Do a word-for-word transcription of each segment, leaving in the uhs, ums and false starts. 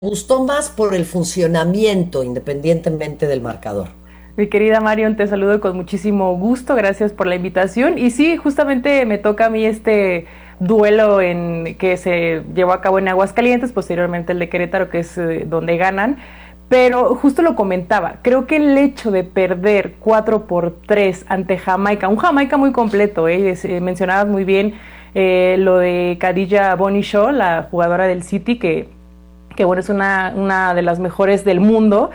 Gustó más por el funcionamiento, independientemente del marcador. Mi querida Marion, te saludo con muchísimo gusto, gracias por la invitación. Y sí, justamente me toca a mí este duelo en que se llevó a cabo en Aguascalientes, posteriormente el de Querétaro, que es eh, donde ganan. Pero justo lo comentaba, creo que el hecho de perder cuatro por tres ante Jamaica, un Jamaica muy completo, ¿eh? Es, eh, mencionabas muy bien eh, lo de Khadija Bonnie Shaw, la jugadora del City, que, que bueno, es una, una de las mejores del mundo.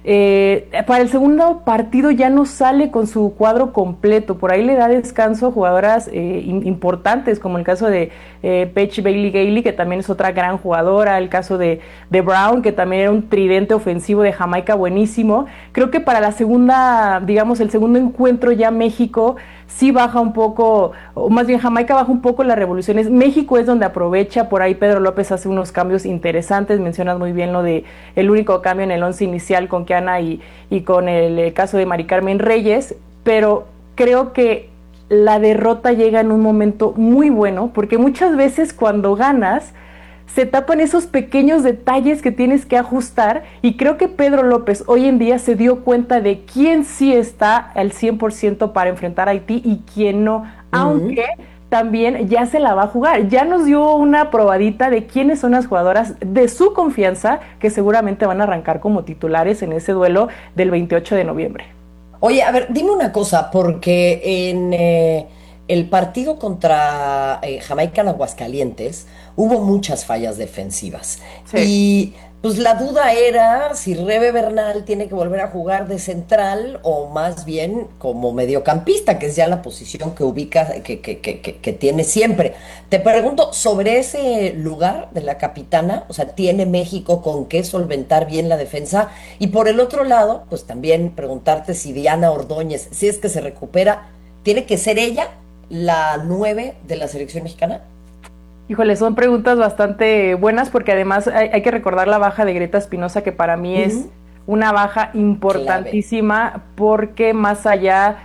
Eh, para el segundo partido ya no sale con su cuadro completo, por ahí le da descanso a jugadoras eh, importantes, como el caso de eh, Paige Bailey Gailey, que también es otra gran jugadora, el caso de, de Brown, que también era un tridente ofensivo de Jamaica buenísimo. Creo que para la segunda, digamos, el segundo encuentro ya México sí baja un poco, o más bien Jamaica baja un poco las revoluciones. México es donde aprovecha, por ahí Pedro López hace unos cambios interesantes, mencionas muy bien lo de el único cambio en el once inicial con Kiana y, y con el, el caso de Mari Carmen Reyes, pero creo que la derrota llega en un momento muy bueno, porque muchas veces cuando ganas, se tapan esos pequeños detalles que tienes que ajustar y creo que Pedro López hoy en día se dio cuenta de quién sí está al cien por ciento para enfrentar a Haití y quién no, Ujú. aunque también ya se la va a jugar, ya nos dio una probadita de quiénes son las jugadoras de su confianza que seguramente van a arrancar como titulares en ese duelo del veintiocho de noviembre. Oye, a ver, dime una cosa, porque en eh, el partido contra eh, Jamaica en Aguascalientes hubo muchas fallas defensivas. Sí. Y pues la duda era si Rebe Bernal tiene que volver a jugar de central o más bien como mediocampista, que es ya la posición que ubica, que, que, que, que, que tiene siempre. Te pregunto sobre ese lugar de la capitana, o sea, ¿tiene México con qué solventar bien la defensa? Y por el otro lado, pues también preguntarte si Diana Ordóñez, si es que se recupera, ¿tiene que ser ella la nueve de la selección mexicana? Híjole, son preguntas bastante buenas porque además hay, hay que recordar la baja de Greta Espinosa, que para mí es Ujú. una baja Clave. importantísima porque más allá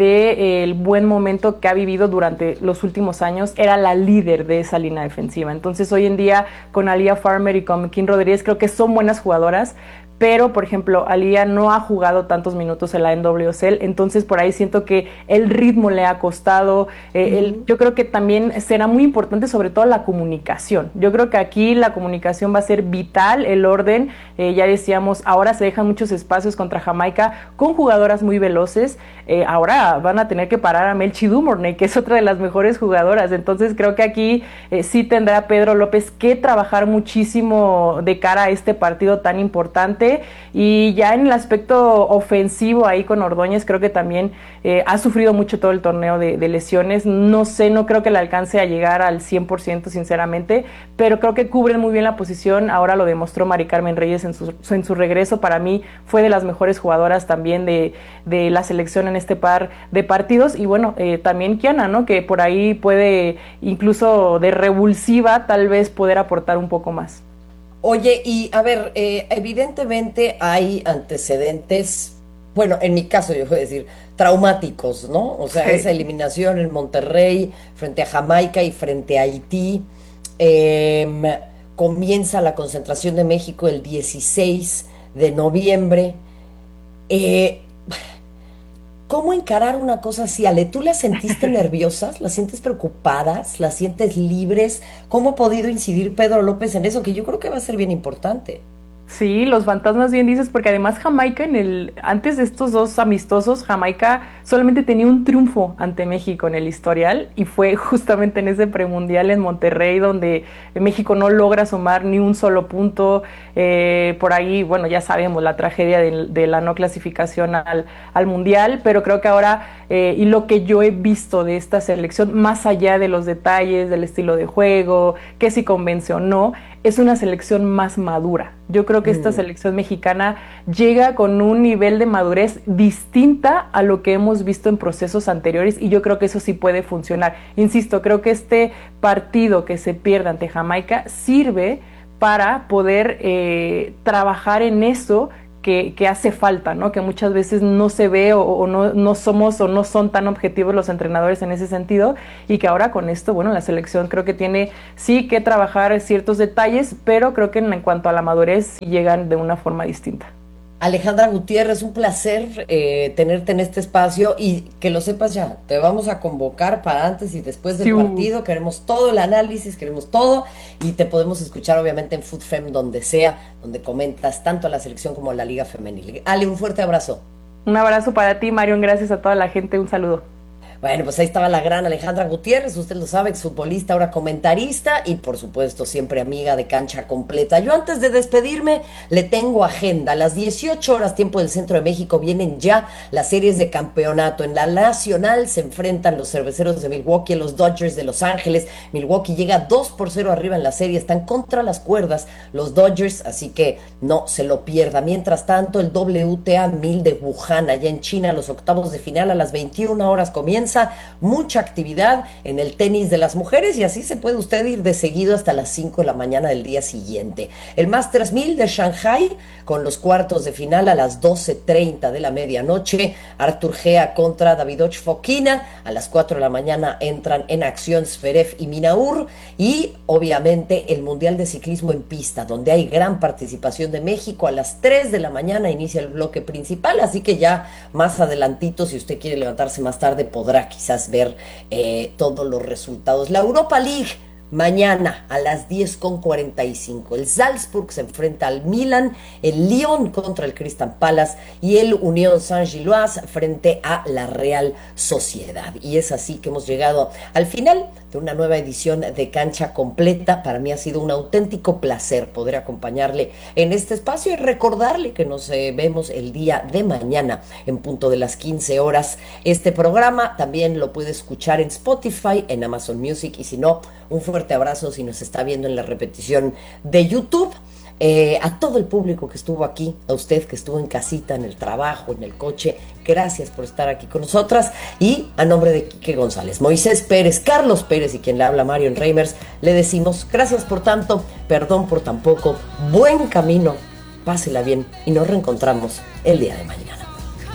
del buen momento que ha vivido durante los últimos años, era la líder de esa línea defensiva. Entonces hoy en día con Alia Farmer y con Kim Rodríguez creo que son buenas jugadoras, pero por ejemplo Alia no ha jugado tantos minutos en la N W S L, entonces por ahí siento que el ritmo le ha costado. Eh, el, Ujú. yo creo que también será muy importante sobre todo la comunicación. Yo creo que aquí la comunicación va a ser vital, el orden, eh, ya decíamos, ahora se dejan muchos espacios contra Jamaica con jugadoras muy veloces, eh, ahora van a tener que parar a Melchi Dumornay, que es otra de las mejores jugadoras, entonces creo que aquí eh, sí tendrá Pedro López que trabajar muchísimo de cara a este partido tan importante. Y ya en el aspecto ofensivo ahí con Ordóñez creo que también eh, ha sufrido mucho todo el torneo de, de lesiones, no sé, no creo que le alcance a llegar al cien por ciento sinceramente, pero creo que cubren muy bien la posición, ahora lo demostró Mari Carmen Reyes en su, en su regreso, para mí fue de las mejores jugadoras también de, de la selección en este par de partidos. Y bueno, eh, también Kiana, ¿no? Que por ahí puede incluso de revulsiva tal vez poder aportar un poco más. Oye, y a ver, eh, evidentemente hay antecedentes, bueno, en mi caso yo voy a decir, traumáticos, ¿no? O sea, esa Sí. eliminación en Monterrey frente a Jamaica y frente a Haití. Em, Comienza la concentración de México el dieciséis de noviembre. Eh, ¿Cómo encarar una cosa así, Ale? ¿Tú las sentiste nerviosas? ¿Las sientes preocupadas? ¿Las sientes libres? ¿Cómo ha podido incidir Pedro López en eso? Que yo creo que va a ser bien importante. Sí, los fantasmas bien dices, porque además Jamaica en el, antes de estos dos amistosos, Jamaica solamente tenía un triunfo ante México en el historial y fue justamente en ese premundial en Monterrey donde México no logra sumar ni un solo punto. Eh, por ahí, bueno, ya sabemos la tragedia de, de la no clasificación al, al mundial, pero creo que ahora, eh, y lo que yo he visto de esta selección, más allá de los detalles, del estilo de juego, que si convence o no, es una selección más madura. Yo creo que esta Mm. selección mexicana llega con un nivel de madurez distinta a lo que hemos visto en procesos anteriores y yo creo que eso sí puede funcionar. Insisto, creo que este partido que se pierde ante Jamaica sirve para poder eh, trabajar en eso que, que hace falta, ¿no? Que muchas veces no se ve o, o no, no somos o no son tan objetivos los entrenadores en ese sentido, y que ahora con esto, bueno, la selección creo que tiene sí que trabajar ciertos detalles, pero creo que en, en cuanto a la madurez llegan de una forma distinta. Alejandra Gutiérrez, un placer eh, tenerte en este espacio y que lo sepas ya, te vamos a convocar para antes y después del Sí, partido, queremos todo el análisis, queremos todo y te podemos escuchar obviamente en Food Fem donde sea, donde comentas tanto a la selección como a la Liga Femenil. Ale, un fuerte abrazo. un abrazo para ti, Marion, gracias a toda la gente, un saludo. Bueno, pues ahí estaba la gran Alejandra Gutiérrez, usted lo sabe, exfutbolista, ahora comentarista y por supuesto siempre amiga de Cancha Completa. Yo antes de despedirme le tengo agenda. A las dieciocho horas tiempo del Centro de México vienen ya las series de campeonato. En la Nacional se enfrentan los Cerveceros de Milwaukee a los Dodgers de Los Ángeles. Milwaukee llega dos por cero arriba en la serie, están contra las cuerdas los Dodgers, así que no se lo pierda. Mientras tanto, el W T A mil de Wuhan, allá en China, los octavos de final a las veintiuna horas comienza. Mucha actividad en el tenis de las mujeres y así se puede usted ir de seguido hasta las cinco de la mañana del día siguiente. El Masters mil de Shanghai con los cuartos de final a las doce treinta de la medianoche. Artur Gea contra Davidovich Fokina. A las cuatro de la mañana entran en acción Zverev y Minaur. Y obviamente el Mundial de Ciclismo en Pista, donde hay gran participación de México. A las tres de la mañana inicia el bloque principal, así que ya más adelantito, si usted quiere levantarse más tarde, podrá quizás ver eh, todos los resultados. La Europa League, mañana a las diez con cuarenta y cinco. El Salzburg se enfrenta al Milan, el Lyon contra el Crystal Palace y el Unión Saint-Gilloise frente a la Real Sociedad. Y es así que hemos llegado al final de una nueva edición de Cancha Completa. Para mí ha sido un auténtico placer poder acompañarle en este espacio y recordarle que nos eh, vemos el día de mañana en punto de las quince horas. Este programa también lo puede escuchar en Spotify, en Amazon Music y si no, un fuerte abrazo si nos está viendo en la repetición de YouTube. Eh, a todo el público que estuvo aquí, a usted que estuvo en casita, en el trabajo, en el coche, gracias por estar aquí con nosotras y a nombre de Quique González, Moisés Pérez, Carlos Pérez y quien le habla Marion Reimers, le decimos gracias por tanto, perdón por tan poco, buen camino, pásela bien y nos reencontramos el día de mañana.